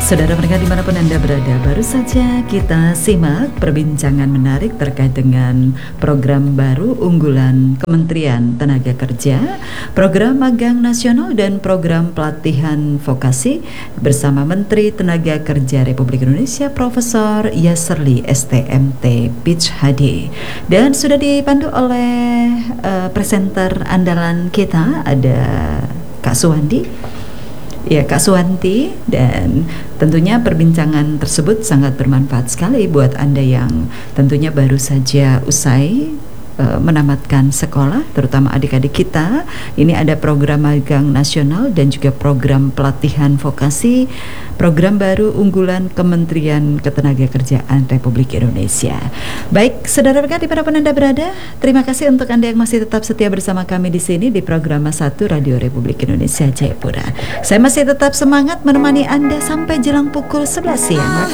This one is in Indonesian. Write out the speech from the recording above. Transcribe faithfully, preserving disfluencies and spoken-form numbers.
Saudara pendengar dimanapun Anda berada, baru saja kita simak perbincangan menarik terkait dengan program baru unggulan Kementerian Tenaga Kerja, program magang nasional dan program pelatihan vokasi bersama Menteri Tenaga Kerja Republik Indonesia Profesor Yasserli S T M T Pitch H D. Dan sudah dipandu oleh uh, presenter andalan kita, ada Kak Suwandi. Ya, Kak Suwanti, dan tentunya perbincangan tersebut sangat bermanfaat sekali buat Anda yang tentunya baru saja usai uh, menamatkan sekolah, terutama adik-adik kita. Ini ada program magang nasional dan juga program pelatihan vokasi, program baru unggulan Kementerian Ketenagakerjaan Republik Indonesia. Baik, saudara rekan dimanapun Anda berada, terima kasih untuk Anda yang masih tetap setia bersama kami di sini di program satu Radio Republik Indonesia Jayapura. Saya masih tetap semangat menemani Anda sampai jelang pukul sebelas siang.